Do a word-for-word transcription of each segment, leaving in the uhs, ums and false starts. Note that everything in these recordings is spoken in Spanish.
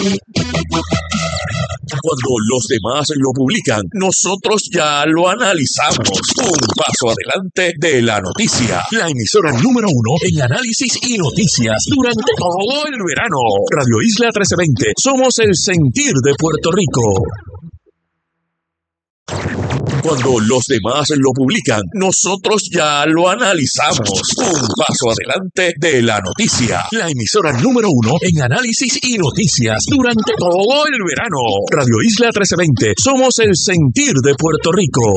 Cuando los demás lo publican, nosotros ya lo analizamos. Un paso adelante de la noticia. La emisora número uno en análisis y noticias durante todo el verano. Radio Isla trece veinte. Somos el sentir de Puerto Rico. Cuando los demás lo publican, nosotros ya lo analizamos. Un paso adelante de la noticia. La emisora número uno en análisis y noticias durante todo el verano. Radio Isla trece veinte. Somos el sentir de Puerto Rico.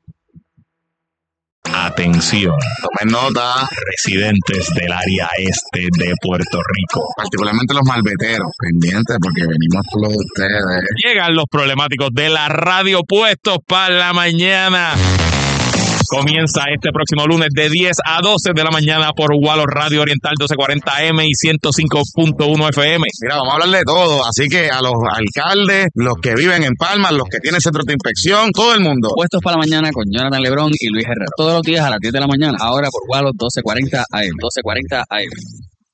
Atención, tomen nota, residentes del área este de Puerto Rico, particularmente los malveteros, pendientes porque venimos por lo de ustedes. Llegan los problemáticos de la radio puestos para la mañana. Comienza este próximo lunes de diez a doce de la mañana por Wallos Radio Oriental doce cuarenta eme y ciento cinco punto uno efe eme. Mira, vamos a hablar de todo, así que a los alcaldes, los que viven en Palma, los que tienen centros de inspección, todo el mundo. Puestos para la mañana con Jonathan Lebrón y Luis Herrera. Todos los días a las diez de la mañana, ahora por Wallos doce cuarenta a eme. doce cuarenta a eme.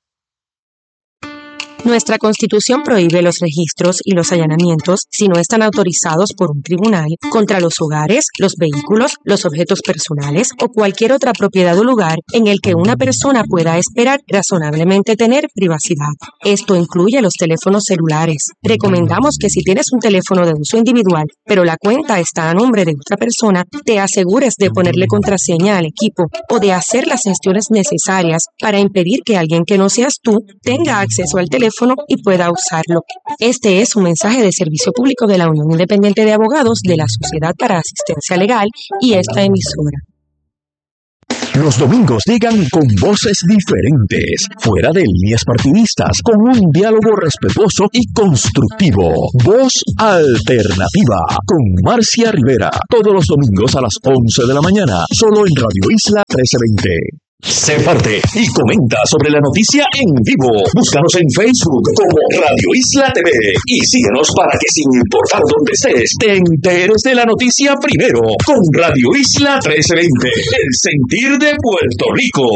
Nuestra Constitución prohíbe los registros y los allanamientos si no están autorizados por un tribunal contra los hogares, los vehículos, los objetos personales o cualquier otra propiedad o lugar en el que una persona pueda esperar razonablemente tener privacidad. Esto incluye los teléfonos celulares. Recomendamos que si tienes un teléfono de uso individual, pero la cuenta está a nombre de otra persona, te asegures de ponerle contraseña al equipo o de hacer las gestiones necesarias para impedir que alguien que no seas tú tenga acceso al teléfono y pueda usarlo. Este es un mensaje de servicio público de la Unión Independiente de Abogados de la Sociedad para Asistencia Legal y esta emisora. Los domingos llegan con voces diferentes, fuera de líneas partidistas, con un diálogo respetuoso y constructivo. Voz Alternativa, con Marcia Rivera, todos los domingos a las once de la mañana, solo en Radio Isla trece veinte. Sé parte y comenta sobre la noticia en vivo. Búscanos en Facebook como Radio Isla T V y síguenos para que sin importar dónde estés, te enteres de la noticia primero con Radio Isla trece veinte, el sentir de Puerto Rico.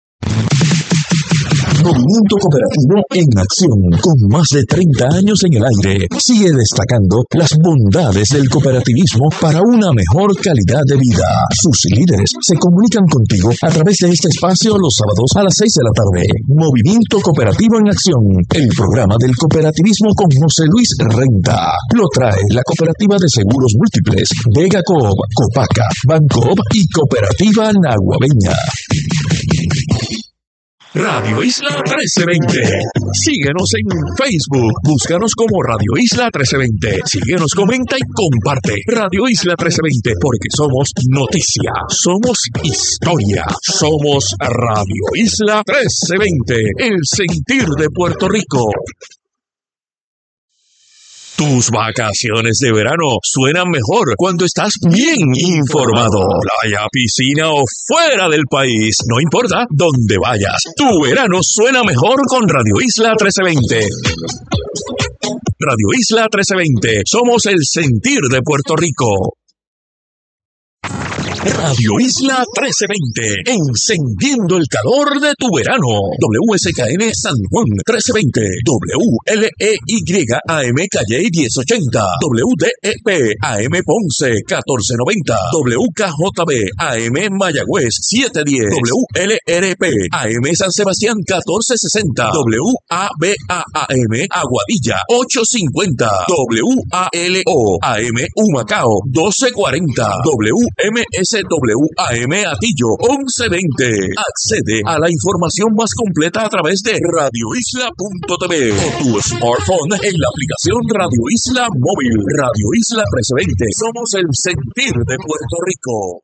Movimiento Cooperativo en acción, con más de treinta años en el aire, sigue destacando las bondades del cooperativismo para una mejor calidad de vida. Sus líderes se comunican contigo a través de este espacio los sábados a las seis de la tarde. Movimiento Cooperativo en acción, el programa del cooperativismo con José Luis Renta. Lo trae la Cooperativa de Seguros Múltiples, Vega Coop, Copaca, Bancoop y Cooperativa Naguabeña. Radio Isla trece veinte. Síguenos en Facebook. Búscanos como Radio Isla trece veinte. Síguenos, comenta y comparte. Radio Isla trece veinte, porque somos noticia, somos historia, somos Radio Isla trece veinte, el sentir de Puerto Rico. Tus vacaciones de verano suenan mejor cuando estás bien informado. Playa, piscina o fuera del país, no importa dónde vayas. Tu verano suena mejor con Radio Isla trece veinte. Radio Isla trece veinte. Somos el sentir de Puerto Rico. Radio Isla trece veinte, encendiendo el calor de tu verano. W S K N San Juan trece veinte, W L E Y A M Calle diez ochenta, W D E P A M Ponce catorce noventa, W K J B A M Mayagüez siete diez, W L R P A M San Sebastián catorce sesenta, W A B A A M Aguadilla ocho cincuenta, W A L O A M Humacao doce cuarenta, W M S W A M Atillo once veinte. Accede a la información más completa a través de radio isla punto t v o tu smartphone en la aplicación Radio Isla Móvil. Radio Isla trece veinte. Somos el sentir de Puerto Rico.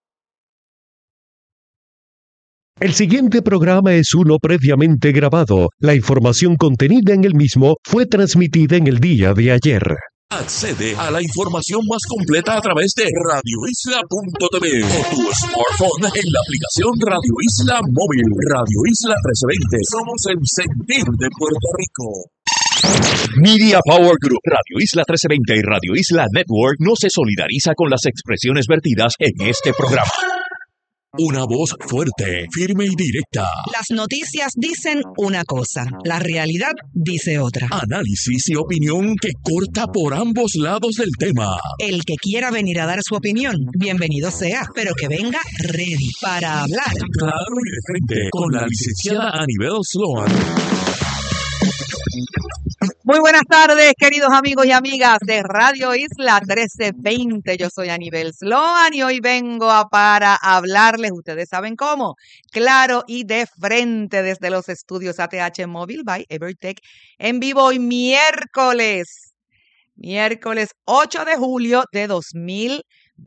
El siguiente programa es uno previamente grabado. La información contenida en el mismo fue transmitida en el día de ayer. Accede a la información más completa a través de radio isla punto t v o tu smartphone en la aplicación Radio Isla Móvil. Radio Isla trece veinte. Somos el sentir de Puerto Rico. Media Power Group, Radio Isla trece veinte y Radio Isla Network no se solidariza con las expresiones vertidas en este programa. Una voz fuerte, firme y directa. Las noticias dicen una cosa, la realidad dice otra. Análisis y opinión que corta por ambos lados del tema. El que quiera venir a dar su opinión, bienvenido sea, pero que venga ready para hablar. Claro y de frente, con la licenciada Anibel Sloan. Muy buenas tardes, queridos amigos y amigas de Radio Isla trece veinte. Yo soy Anibel Sloan y hoy vengo a para hablarles, ustedes saben cómo, claro y de frente desde los estudios A T H Mobile by Evertech en vivo hoy miércoles, miércoles ocho de julio de dos mil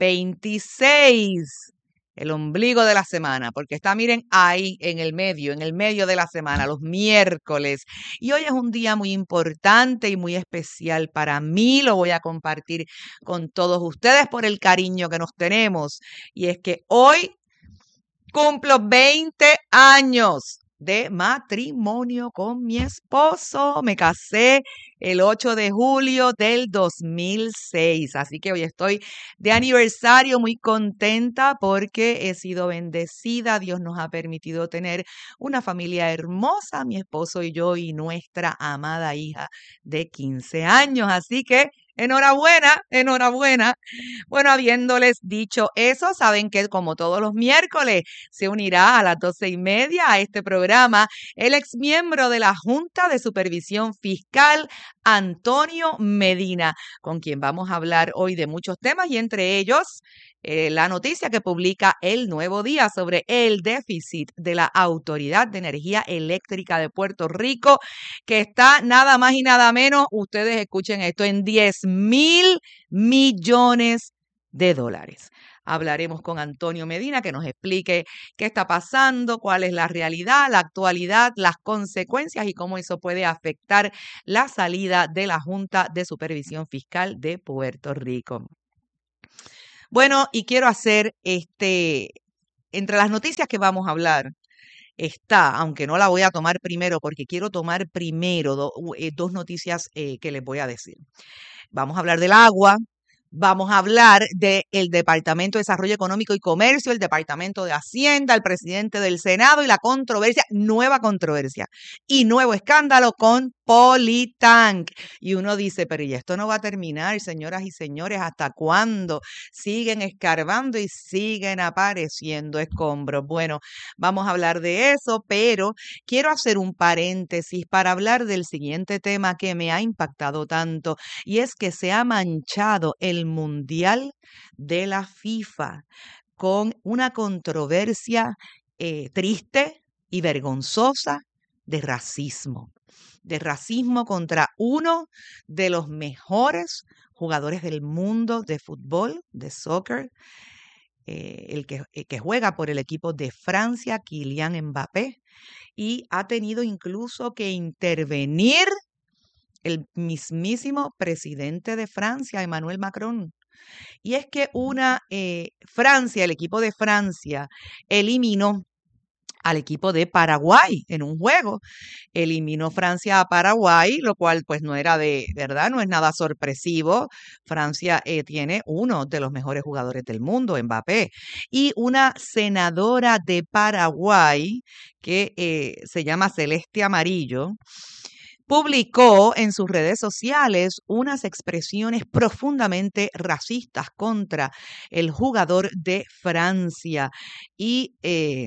veintiséis. El ombligo de la semana, porque está, miren, ahí en el medio, en el medio de la semana, los miércoles. Y hoy es un día muy importante y muy especial para mí. Lo voy a compartir con todos ustedes por el cariño que nos tenemos. Y es que hoy cumplo veinte años de matrimonio con mi esposo. Me casé el ocho de julio del dos mil seis. Así que hoy estoy de aniversario, muy contenta porque he sido bendecida. Dios nos ha permitido tener una familia hermosa, mi esposo y yo, y nuestra amada hija de quince años. Así que enhorabuena, enhorabuena. Bueno, habiéndoles dicho eso, saben que como todos los miércoles se unirá a las doce y media a este programa el exmiembro de la Junta de Supervisión Fiscal, Antonio Medina, con quien vamos a hablar hoy de muchos temas y entre ellos eh, la noticia que publica El Nuevo Día sobre el déficit de la Autoridad de Energía Eléctrica de Puerto Rico, que está nada más y nada menos, ustedes escuchen esto, en diez mil millones de dólares. Hablaremos con Antonio Medina que nos explique qué está pasando, cuál es la realidad, la actualidad, las consecuencias y cómo eso puede afectar la salida de la Junta de Supervisión Fiscal de Puerto Rico. Bueno, y quiero hacer este, entre las noticias que vamos a hablar, está, aunque no la voy a tomar primero, porque quiero tomar primero do, eh, dos noticias eh, que les voy a decir. Vamos a hablar del agua. Vamos a hablar del Departamento de Desarrollo Económico y Comercio, el Departamento de Hacienda, el presidente del Senado y la controversia, nueva controversia y nuevo escándalo con Politank. Y uno dice, pero ¿y esto no va a terminar, señoras y señores? ¿Hasta cuándo? Siguen escarbando y siguen apareciendo escombros. Bueno, vamos a hablar de eso, pero quiero hacer un paréntesis para hablar del siguiente tema que me ha impactado tanto, y es que se ha manchado el Mundial de la FIFA con una controversia eh, triste y vergonzosa de racismo. de racismo contra uno de los mejores jugadores del mundo de fútbol, de soccer, eh, el que, el que juega por el equipo de Francia, Kylian Mbappé, y ha tenido incluso que intervenir el mismísimo presidente de Francia, Emmanuel Macron. Y es que una eh, Francia, el equipo de Francia, eliminó al equipo de Paraguay en un juego. Eliminó Francia a Paraguay, lo cual pues no era de verdad, no es nada sorpresivo. Francia eh, tiene uno de los mejores jugadores del mundo, Mbappé, y una senadora de Paraguay que eh, se llama Celeste Amarillo, publicó en sus redes sociales unas expresiones profundamente racistas contra el jugador de Francia y eh,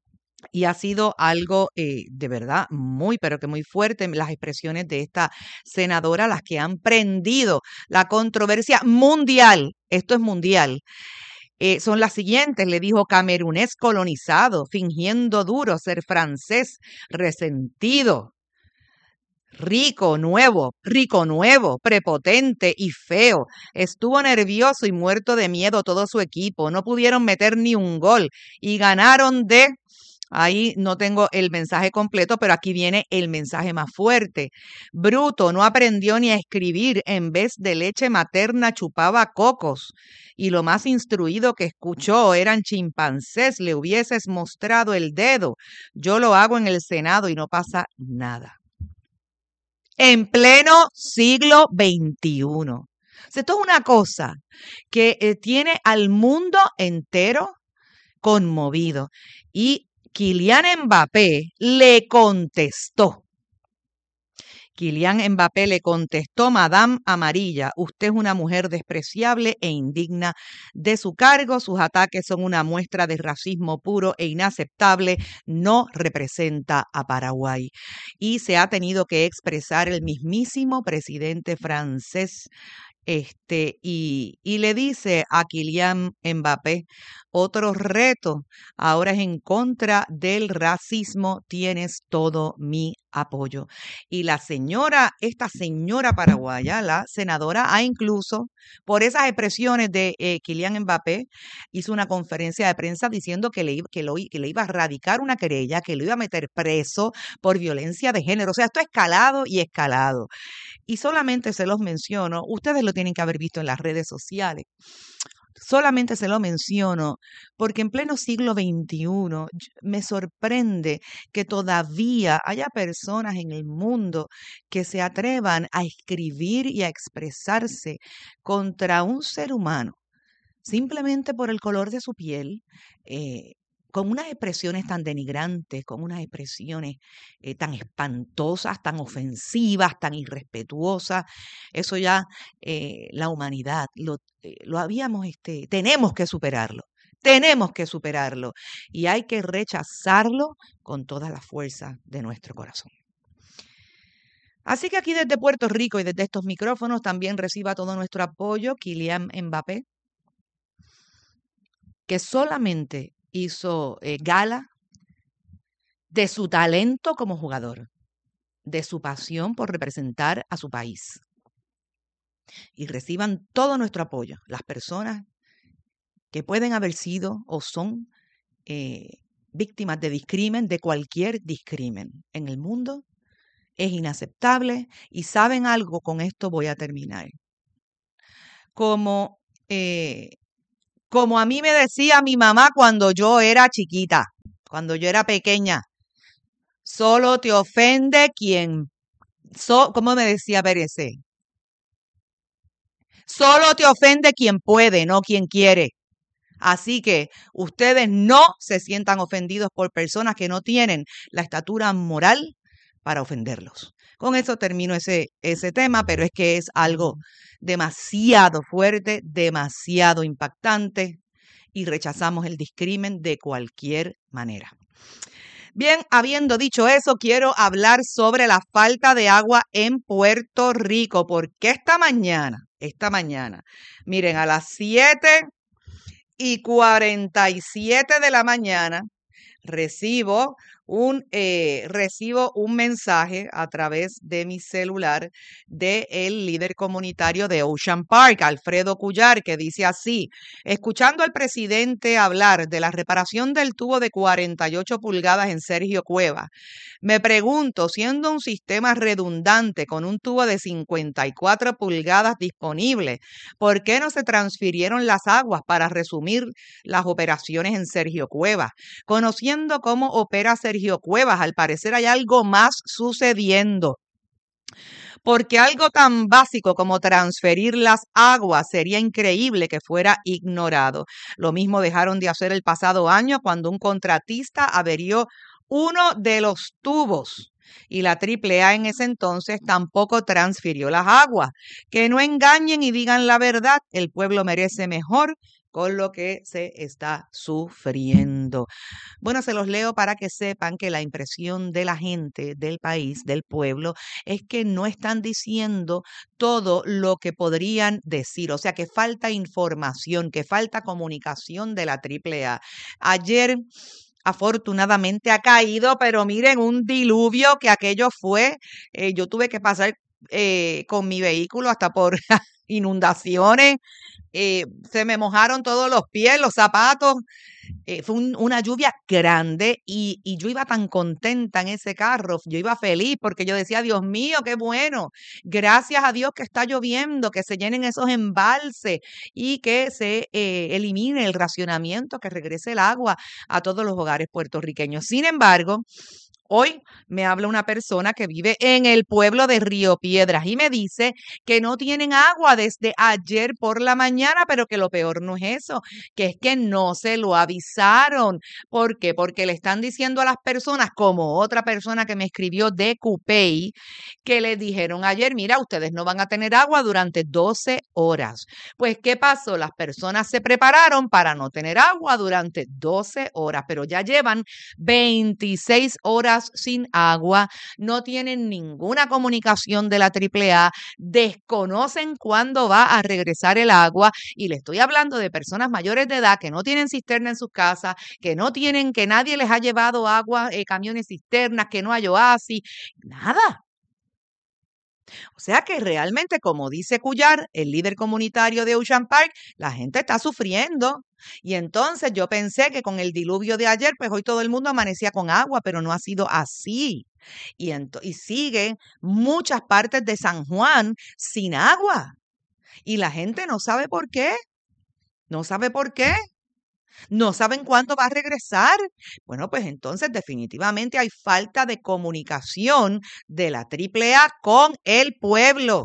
Y ha sido algo eh, de verdad muy, pero que muy fuerte, las expresiones de esta senadora, las que han prendido la controversia mundial. Esto es mundial. Eh, son las siguientes, le dijo: camerunés colonizado, fingiendo duro ser francés, resentido. Rico, nuevo, rico, nuevo, prepotente y feo. Estuvo nervioso y muerto de miedo todo su equipo. No pudieron meter ni un gol y ganaron de... Ahí no tengo el mensaje completo, pero aquí viene el mensaje más fuerte. Bruto, no aprendió ni a escribir. En vez de leche materna chupaba cocos. Y lo más instruido que escuchó eran chimpancés. Le hubieses mostrado el dedo. Yo lo hago en el Senado y no pasa nada. En pleno siglo veintiuno. O sea, esto es una cosa que eh, tiene al mundo entero conmovido. Y Kylian Mbappé le contestó. Kylian Mbappé le contestó: Madame Amarilla, usted es una mujer despreciable e indigna de su cargo. Sus ataques son una muestra de racismo puro e inaceptable. No representa a Paraguay. Y se ha tenido que expresar el mismísimo presidente francés. Este, y, y le dice a Kylian Mbappé: otro reto ahora es en contra del racismo, tienes todo mi apoyo. Y la señora, esta señora paraguaya, la senadora, ha incluso, por esas expresiones de eh, Kylian Mbappé, hizo una conferencia de prensa diciendo que le, que, lo, que le iba a radicar una querella, que lo iba a meter preso por violencia de género. O sea, esto ha escalado y escalado. Y solamente se los menciono, ustedes lo tienen que haber visto en las redes sociales. Solamente se lo menciono porque en pleno siglo veintiuno me sorprende que todavía haya personas en el mundo que se atrevan a escribir y a expresarse contra un ser humano simplemente por el color de su piel, eh, con unas expresiones tan denigrantes, con unas expresiones eh, tan espantosas, tan ofensivas, tan irrespetuosas. Eso ya eh, la humanidad lo, eh, lo habíamos, este, tenemos que superarlo. Tenemos que superarlo y hay que rechazarlo con toda la fuerza de nuestro corazón. Así que aquí desde Puerto Rico y desde estos micrófonos también reciba todo nuestro apoyo Kylian Mbappé, que solamente hizo eh, gala de su talento como jugador, de su pasión por representar a su país. Y reciban todo nuestro apoyo las personas que pueden haber sido o son eh, víctimas de discrimen, de cualquier discrimen en el mundo. Es inaceptable y saben algo, con esto voy a terminar. Como... Eh, Como a mí me decía mi mamá cuando yo era chiquita, cuando yo era pequeña, solo te ofende quien, so, ¿cómo me decía Pérez? Solo te ofende quien puede, no quien quiere. Así que ustedes no se sientan ofendidos por personas que no tienen la estatura moral para ofenderlos. Con eso termino ese, ese tema, pero es que es algo demasiado fuerte, demasiado impactante y rechazamos el discrimen de cualquier manera. Bien, habiendo dicho eso, quiero hablar sobre la falta de agua en Puerto Rico, porque esta mañana, esta mañana, miren, a las siete y cuarenta y siete de la mañana, recibo un, eh, recibo un mensaje a través de mi celular del líder comunitario de Ocean Park, Alfredo Cuyar, que dice así: escuchando al presidente hablar de la reparación del tubo de cuarenta y ocho pulgadas en Sergio Cueva, me pregunto, siendo un sistema redundante con un tubo de cincuenta y cuatro pulgadas disponible, ¿por qué no se transfirieron las aguas para resumir las operaciones en Sergio Cueva? Conociendo cómo opera Sergio Cuevas, al parecer hay algo más sucediendo. Porque algo tan básico como transferir las aguas sería increíble que fuera ignorado. Lo mismo dejaron de hacer el pasado año cuando un contratista averió uno de los tubos y la triple A en ese entonces tampoco transfirió las aguas. Que no engañen y digan la verdad, el pueblo merece mejor con lo que se está sufriendo. Bueno, se los leo para que sepan que la impresión de la gente, del país, del pueblo, es que no están diciendo todo lo que podrían decir. O sea, que falta información, que falta comunicación de la triple A. Ayer, afortunadamente, ha caído, pero miren, un diluvio que aquello fue. Eh, yo tuve que pasar eh, con mi vehículo hasta por inundaciones. Eh, se me mojaron todos los pies, los zapatos. Eh, fue un, una lluvia grande y, y yo iba tan contenta en ese carro, yo iba feliz porque yo decía, Dios mío, qué bueno, gracias a Dios que está lloviendo, que se llenen esos embalses y que se eh, elimine el racionamiento, que regrese el agua a todos los hogares puertorriqueños. Sin embargo, Hoy me habla una persona que vive en el pueblo de Río Piedras y me dice que no tienen agua desde ayer por la mañana, pero que lo peor no es eso, que es que no se lo avisaron. ¿Por qué? Porque le están diciendo a las personas, como otra persona que me escribió de Cupey, que le dijeron ayer, mira, ustedes no van a tener agua durante doce horas. Pues, ¿qué pasó? Las personas se prepararon para no tener agua durante doce horas, pero ya llevan veintiséis horas sin agua, no tienen ninguna comunicación de la triple A, desconocen cuándo va a regresar el agua y le estoy hablando de personas mayores de edad que no tienen cisterna en sus casas, que no tienen, que nadie les ha llevado agua, eh, camiones cisternas, que no hay oasis, nada. O sea que realmente, como dice Cuyar, el líder comunitario de Ocean Park, la gente está sufriendo. Y entonces yo pensé que con el diluvio de ayer, pues hoy todo el mundo amanecía con agua, pero no ha sido así. Y, ento- y siguen muchas partes de San Juan sin agua. Y la gente no sabe por qué. No sabe por qué. No saben cuándo va a regresar. Bueno, pues entonces definitivamente hay falta de comunicación de la triple A con el pueblo.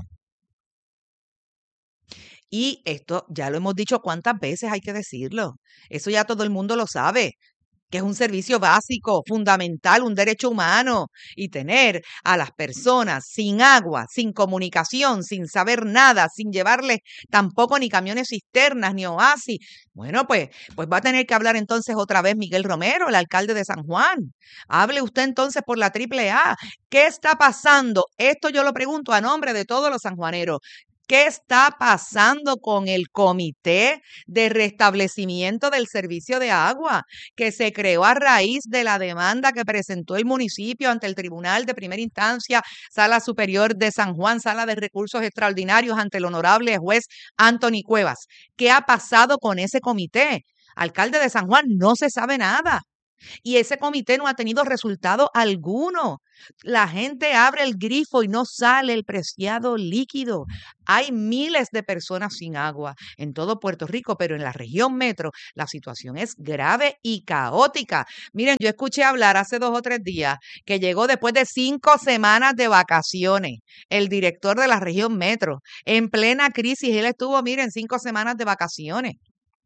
Y esto ya lo hemos dicho cuántas veces hay que decirlo. Eso ya todo el mundo lo sabe, que es un servicio básico, fundamental, un derecho humano. Y tener a las personas sin agua, sin comunicación, sin saber nada, sin llevarles tampoco ni camiones cisternas, ni oasis. Bueno, pues, pues va a tener que hablar entonces otra vez Miguel Romero, el alcalde de San Juan. Hable usted entonces por la triple A. ¿Qué está pasando? Esto yo lo pregunto a nombre de todos los sanjuaneros. ¿Qué está pasando con el Comité de Restablecimiento del Servicio de Agua que se creó a raíz de la demanda que presentó el municipio ante el Tribunal de Primera Instancia, Sala Superior de San Juan, Sala de Recursos Extraordinarios ante el honorable juez Anthony Cuevas? ¿Qué ha pasado con ese comité? Alcalde de San Juan, no se sabe nada. Y ese comité no ha tenido resultado alguno. La gente abre el grifo y no sale el preciado líquido. Hay miles de personas sin agua en todo Puerto Rico, pero en la región metro la situación es grave y caótica. Miren, yo escuché hablar hace dos o tres días que llegó después de cinco semanas de vacaciones el director de la región metro. En plena crisis, él estuvo, miren, cinco semanas de vacaciones.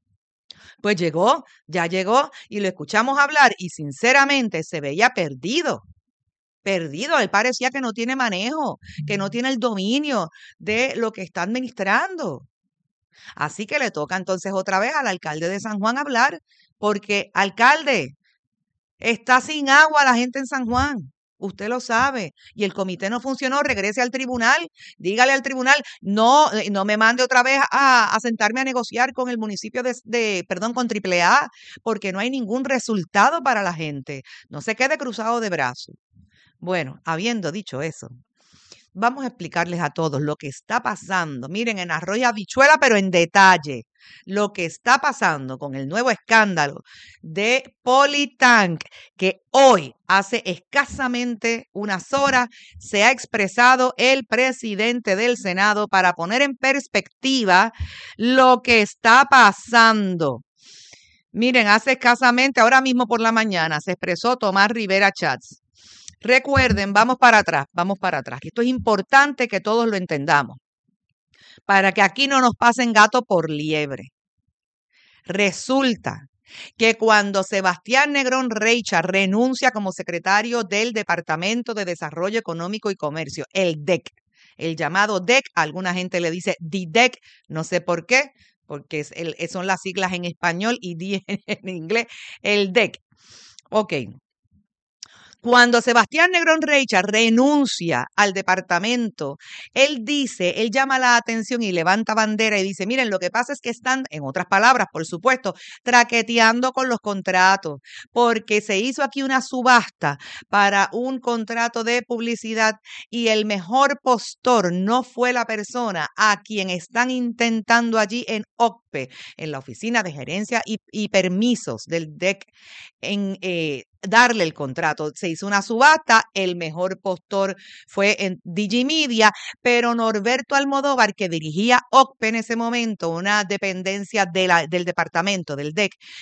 Pues llegó, ya llegó y lo escuchamos hablar y sinceramente se veía perdido, perdido. Él parecía que no tiene manejo, que no tiene el dominio de lo que está administrando. Así que le toca entonces otra vez al alcalde de San Juan hablar, porque alcalde, está sin agua la gente en San Juan. Usted lo sabe. Y el comité no funcionó, regrese al tribunal, dígale al tribunal, no, eh, no me mande otra vez a, a sentarme a negociar con el municipio de, de, perdón, con triple A, porque no hay ningún resultado para la gente. No se quede cruzado de brazos. Bueno, habiendo dicho eso, vamos a explicarles a todos lo que está pasando. Miren, en Arroyo Habichuela, pero en detalle, lo que está pasando con el nuevo escándalo de Politank, que hoy, hace escasamente unas horas, se ha expresado el presidente del Senado para poner en perspectiva lo que está pasando. Miren, hace escasamente, ahora mismo por la mañana, se expresó Tomás Rivera Chats. Recuerden, vamos para atrás, vamos para atrás. Esto es importante que todos lo entendamos, para que aquí no nos pasen gato por liebre. Resulta que cuando Sebastián Negrón Reicha renuncia como secretario del Departamento de Desarrollo Económico y Comercio, el D E C, el llamado D E C, alguna gente le dice D I D E C, no sé por qué, porque es el, son las siglas en español y D en inglés, el D E C. Ok. Cuando Sebastián Negrón Reicha renuncia al departamento, él dice, él llama la atención y levanta bandera y dice, miren, lo que pasa es que están, en otras palabras, por supuesto, traqueteando con los contratos, porque se hizo aquí una subasta para un contrato de publicidad y el mejor postor no fue la persona a quien están intentando allí en O C P E, en la Oficina de Gerencia y, y Permisos del D E C, en eh, darle el contrato. Se hizo una subasta, el mejor postor fue en Digimedia, pero Norberto Almodóvar, que dirigía O C P E en ese momento, una dependencia de la, del departamento, del D E C,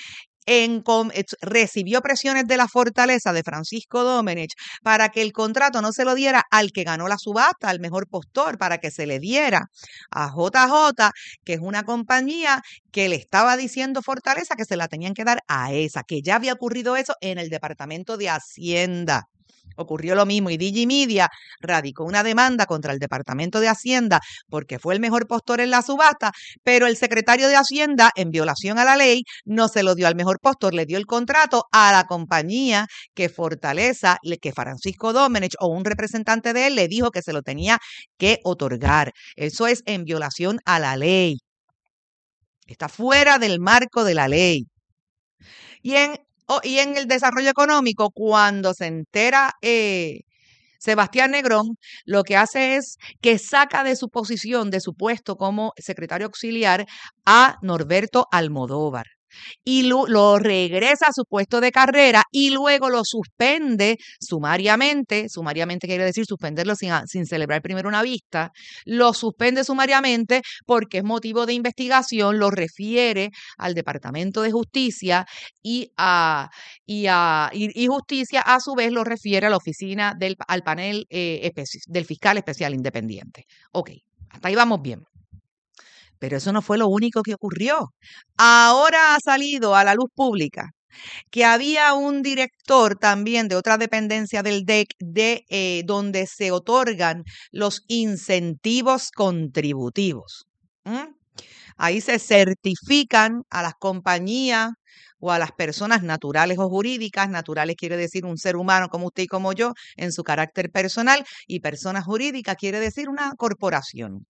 en, com, recibió presiones de la Fortaleza de Francisco Domenech para que el contrato no se lo diera al que ganó la subasta, al mejor postor, para que se le diera a J J, que es una compañía que le estaba diciendo Fortaleza que se la tenían que dar a esa, que ya había ocurrido eso en el Departamento de Hacienda. Ocurrió lo mismo y Digimedia radicó una demanda contra el Departamento de Hacienda porque fue el mejor postor en la subasta, pero el secretario de Hacienda, en violación a la ley, no se lo dio al mejor postor, le dio el contrato a la compañía que Fortaleza, que Francisco Domenech o un representante de él le dijo que se lo tenía que otorgar. Eso es en violación a la ley. Está fuera del marco de la ley. Y en Oh, y en el desarrollo económico, cuando se entera eh, Sebastián Negrón, lo que hace es que saca de su posición, de su puesto como secretario auxiliar, a Norberto Almodóvar. Y lo, lo regresa a su puesto de carrera y luego lo suspende sumariamente, sumariamente quiere decir suspenderlo sin, sin celebrar primero una vista, lo suspende sumariamente porque es motivo de investigación, lo refiere al Departamento de Justicia y, a, y, a, y, y Justicia a su vez lo refiere a la oficina del al panel eh, especi- del fiscal especial independiente. Ok, hasta ahí vamos bien. Pero eso no fue lo único que ocurrió. Ahora ha salido a la luz pública que había un director también de otra dependencia del D E C de, eh, donde se otorgan los incentivos contributivos. ¿Mm? Ahí se certifican a las compañías o a las personas naturales o jurídicas. Naturales quiere decir un ser humano como usted y como yo en su carácter personal, y personas jurídicas quiere decir una corporación.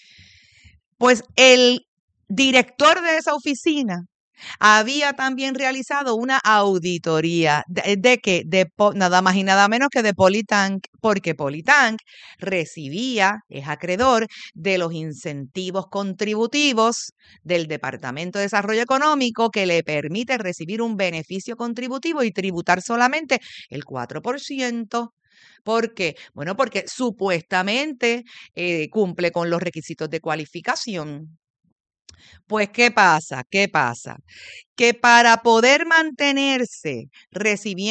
Pues el director de esa oficina había también realizado una auditoría de, de que de nada más y nada menos que de Politank, porque Politank recibía, es acreedor de los incentivos contributivos del Departamento de Desarrollo Económico que le permite recibir un beneficio contributivo y tributar solamente el cuatro por ciento. ¿Por qué? Bueno, porque supuestamente eh, cumple con los requisitos de cualificación. Pues, ¿qué pasa? ¿Qué pasa? Que para poder mantenerse recibiendo